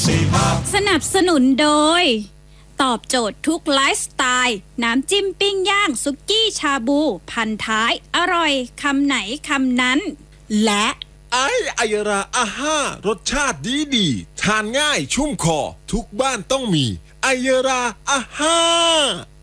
สนับสนุนโดยตอบโจทย์ทุกไลฟ์สไตล์น้ำจิ้มปิ้งย่างสุกี้ชาบูพันท้ายอร่อยคำไหนคำนั้นและไอยราอาห้ารสชาติดีทานง่ายชุ่มคอทุกบ้านต้องมีไอยราอาห้า